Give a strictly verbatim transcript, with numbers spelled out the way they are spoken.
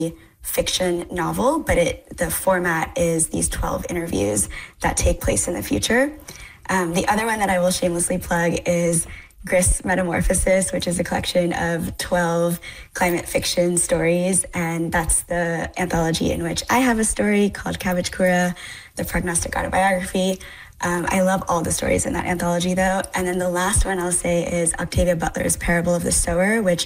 fiction novel, but it the format is these twelve interviews that take place in the future. Um, the other one that I will shamelessly plug is Grist Metamorphosis, which is a collection of twelve climate fiction stories, and that's the anthology in which I have a story called Cabbage Kura, the prognostic autobiography. Um, I love all the stories in that anthology, though. And then the last one I'll say is Octavia Butler's Parable of the Sower, which